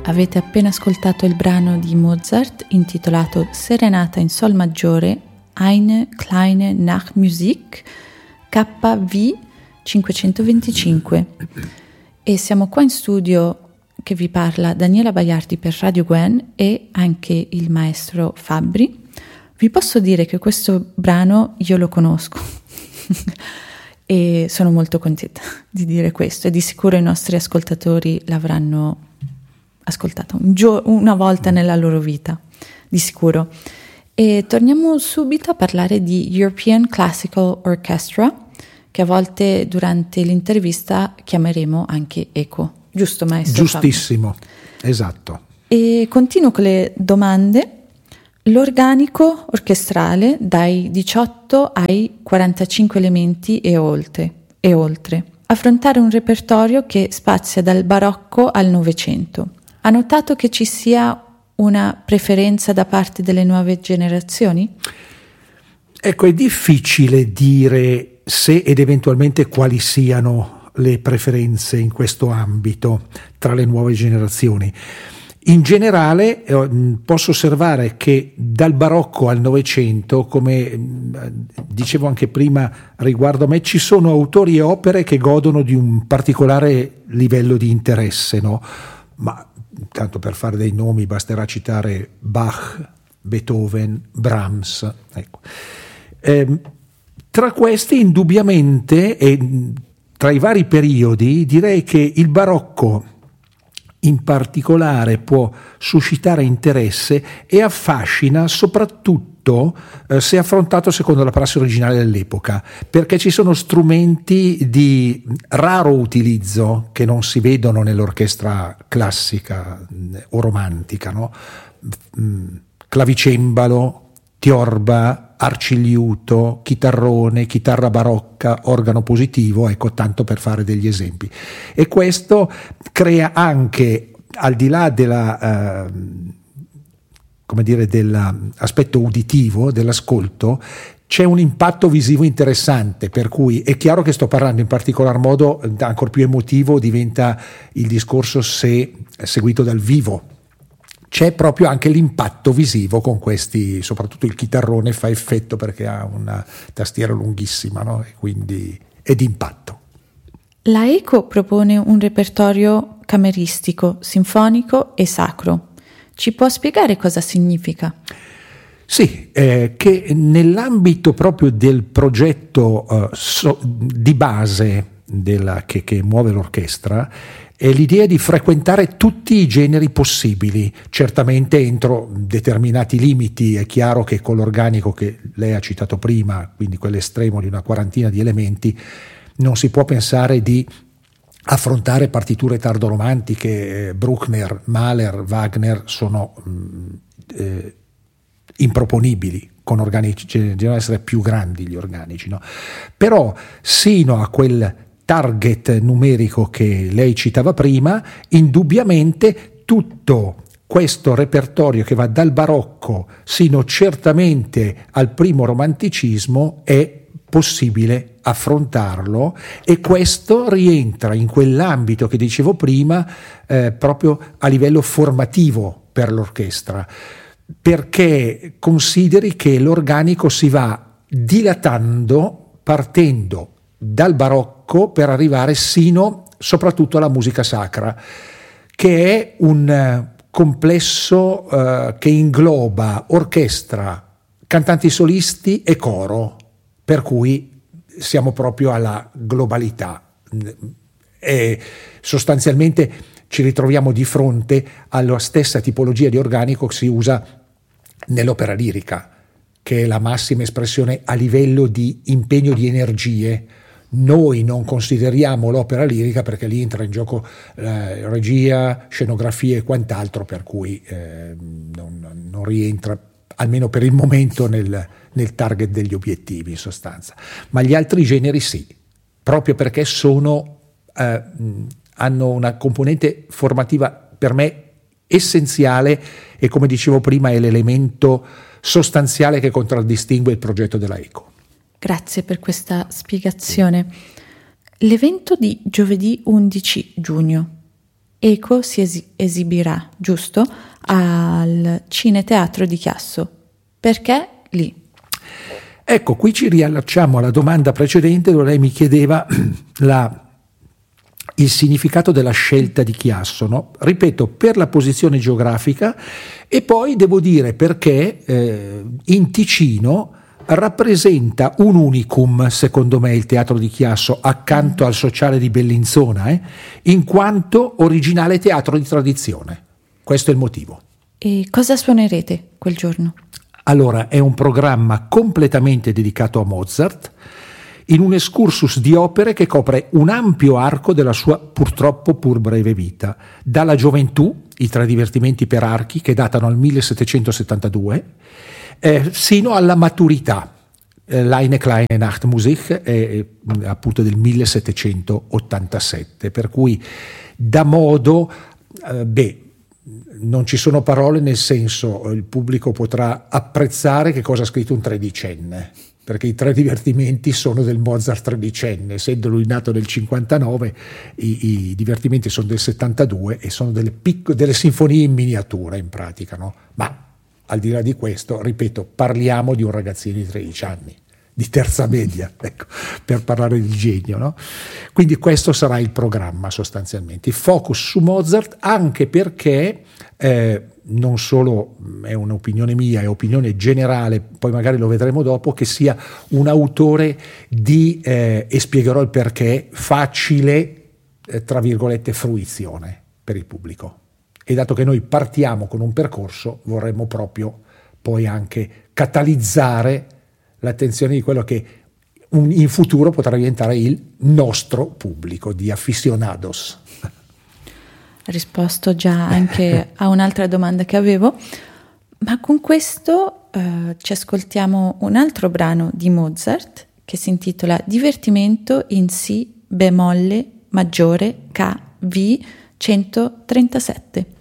Avete appena ascoltato il brano di Mozart intitolato Serenata in Sol maggiore, Eine kleine Nachtmusik, KV 525. E siamo qua in studio che vi parla Daniela Baiardi per Radio Gwen e anche il maestro Fabbri. Vi posso dire che questo brano io lo conosco e sono molto contenta di dire questo, e di sicuro i nostri ascoltatori l'avranno ascoltato una volta nella loro vita, di sicuro. E torniamo subito a parlare di European Classical Orchestra, che a volte durante l'intervista chiameremo anche ECO. Giusto, maestro? Giustissimo, Fabio? Esatto. E continuo con le domande. L'organico orchestrale dai 18 ai 45 elementi e oltre. Affrontare un repertorio che spazia dal barocco al Novecento. Ha notato che ci sia una preferenza da parte delle nuove generazioni? Ecco, è difficile dire se ed eventualmente quali siano le preferenze in questo ambito tra le nuove generazioni. In generale posso osservare che dal barocco al Novecento, come dicevo anche prima riguardo a me, ci sono autori e opere che godono di un particolare livello di interesse, no? Ma tanto per fare dei nomi basterà citare Bach, Beethoven, Brahms. Ecco. Tra questi indubbiamente e tra i vari periodi direi che il barocco in particolare può suscitare interesse e affascina soprattutto se affrontato secondo la prassi originale dell'epoca, perché ci sono strumenti di raro utilizzo che non si vedono nell'orchestra classica o romantica, no? Clavicembalo, tiorba, arcigliuto, chitarrone, chitarra barocca, organo positivo, ecco, tanto per fare degli esempi. E questo crea anche, al di là della dell'aspetto uditivo, dell'ascolto, c'è un impatto visivo interessante, per cui è chiaro che sto parlando in particolar modo, ancor più emotivo diventa il discorso se seguito dal vivo. C'è proprio anche l'impatto visivo con questi, soprattutto il chitarrone fa effetto perché ha una tastiera lunghissima, no? E quindi è d'impatto. La ECO propone un repertorio cameristico, sinfonico e sacro. Ci può spiegare cosa significa? Sì, che nell'ambito proprio del progetto di base che muove l'orchestra è l'idea di frequentare tutti i generi possibili, certamente entro determinati limiti. È chiaro che con l'organico che lei ha citato prima, quindi quell'estremo di una quarantina di elementi, non si può pensare di affrontare partiture tardoromantiche. Bruckner, Mahler, Wagner sono improponibili, con organici devono essere più grandi gli organici, no? Però sino a quel target numerico che lei citava prima, indubbiamente tutto questo repertorio che va dal barocco sino certamente al primo romanticismo è possibile affrontarlo, e questo rientra in quell'ambito che dicevo prima, proprio a livello formativo per l'orchestra, perché consideri che l'organico si va dilatando partendo dal barocco per arrivare sino soprattutto alla musica sacra, che è un complesso che ingloba orchestra, cantanti solisti e coro, per cui siamo proprio alla globalità e sostanzialmente ci ritroviamo di fronte alla stessa tipologia di organico che si usa nell'opera lirica, che è la massima espressione a livello di impegno di energie. Noi non consideriamo l'opera lirica perché lì entra in gioco regia, scenografia e quant'altro, per cui non rientra, almeno per il momento, nel target degli obiettivi in sostanza. Ma gli altri generi sì, proprio perché hanno una componente formativa per me essenziale e, come dicevo prima, è l'elemento sostanziale che contraddistingue il progetto della ECO. Grazie per questa spiegazione. L'evento di giovedì 11 giugno Eco si esibirà, giusto, al Cineteatro di Chiasso. Perché lì? Ecco, qui ci riallacciamo alla domanda precedente dove lei mi chiedeva il significato della scelta di Chiasso, no? Ripeto, per la posizione geografica, e poi devo dire perché in Ticino rappresenta un unicum, secondo me, il teatro di Chiasso, accanto al Sociale di Bellinzona, in quanto originale teatro di tradizione. Questo è il motivo. E cosa suonerete quel giorno? Allora, è un programma completamente dedicato a Mozart, in un excursus di opere che copre un ampio arco della sua purtroppo pur breve vita, dalla gioventù, i tre divertimenti per archi che datano al 1772, sino alla maturità, l'Eine kleine Nachtmusik, appunto del 1787, per cui da modo, non ci sono parole, nel senso il pubblico potrà apprezzare che cosa ha scritto un tredicenne, perché i tre divertimenti sono del Mozart tredicenne, essendo lui nato nel 59, i divertimenti sono del 72 e sono delle sinfonie in miniatura in pratica, no? Ma al di là di questo, ripeto, parliamo di un ragazzino di 13 anni, di terza media, ecco, per parlare di genio, no? Quindi questo sarà il programma sostanzialmente, focus su Mozart, anche perché non solo è un'opinione mia, è opinione generale, poi magari lo vedremo dopo, che sia un autore e spiegherò il perché, facile, tra virgolette, fruizione per il pubblico. E dato che noi partiamo con un percorso, vorremmo proprio poi anche catalizzare l'attenzione di quello che in futuro potrà diventare il nostro pubblico di aficionados. Risposto già anche a un'altra domanda che avevo, ma con questo ci ascoltiamo un altro brano di Mozart che si intitola Divertimento in Si bemolle maggiore KV 137.